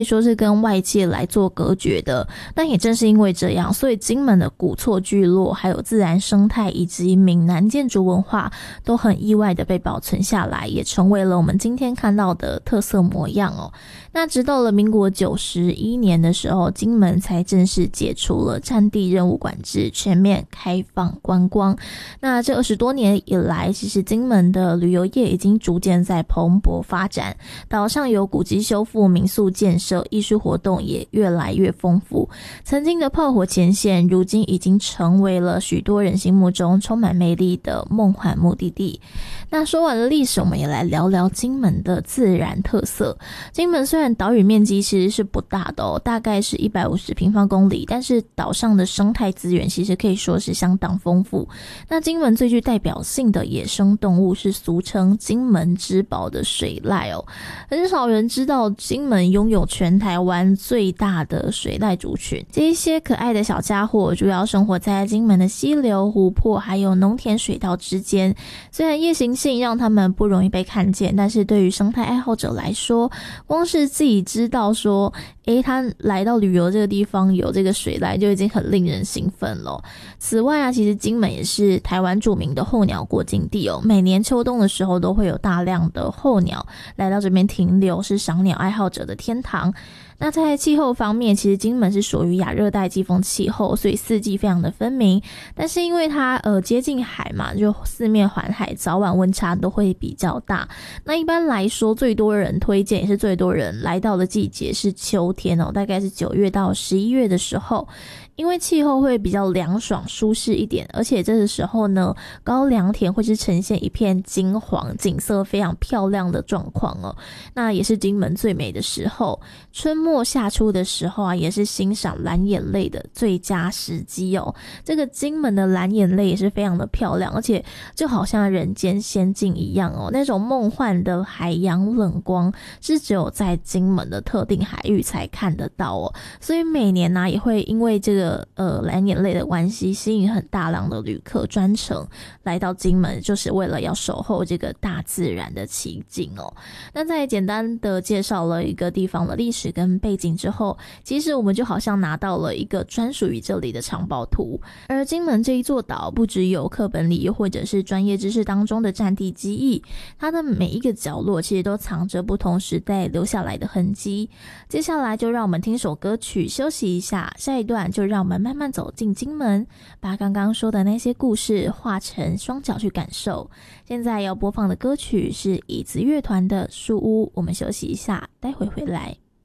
说是跟外界来做隔绝的。但也正是因为这样，所以金门的古厝聚落还有自然生态以及闽南建筑文化都很意外的被保存下来，也成为了我们今天看到的特色模样哦。那直到了民国91年的时候，金门才正式解除了战地任务管制，全面开放观光。那这20多年以来，其实金门的旅游业已经逐渐在蓬勃发展，岛上有古迹修复、民宿建设，艺术活动也越来越丰富。曾经的炮火前线，如今已经成为了许多人心目中充满魅力的梦幻目的地。那说完了历史，我们也来聊聊金门的自然特色。金门虽然岛屿面积其实是不大的大概是150平方公里，但是岛上的生态资源其实可以说是相当丰富。那金门最具代表性的野生动物是俗称金门之宝的水濑很少人知道金门拥有全台湾最大的水濑族群。这一些可爱的小家伙主要生活在金门的溪流、湖泊还有农田水稻之间。虽然夜行性让他们不容易被看见，但是对于生态爱好者来说，光是自己知道说他来到旅游这个地方有这个水濑就已经很令人兴奋了。此外其实金门也是台湾著名的候鸟过境地每年秋冬的时候都会有大量的候鸟来到这边停留，是赏鸟爱好者的天堂。那在气候方面，其实金门是属于亚热带季风气候，所以四季非常的分明。但是因为它接近海嘛，就四面环海，早晚温差都会比较大。那一般来说，最多人推荐也是最多人来到的季节是秋天大概是9月到11月的时候。因为气候会比较凉爽舒适一点，而且这个时候呢，高粱田会是呈现一片金黄，景色非常漂亮的状况那也是金门最美的时候。春末夏初的时候也是欣赏蓝眼泪的最佳时机这个金门的蓝眼泪也是非常的漂亮，而且就好像人间仙境一样那种梦幻的海洋冷光是只有在金门的特定海域才看得到所以每年也会因为这个蓝眼泪的关系，吸引很大量的旅客专程来到金门，就是为了要守候这个大自然的奇景那在简单的介绍了一个地方的历史跟背景之后，其实我们就好像拿到了一个专属于这里的藏宝图。而金门这一座岛不只有课本里或者是专业知识当中的战地记忆，它的每一个角落其实都藏着不同时代留下来的痕迹。接下来就让我们听首歌曲休息一下，下一段就让我们慢慢走进金门，把刚刚说的那些故事化成双脚去感受。现在要播放的歌曲是椅子乐团的树屋，我们休息一下，待会回来。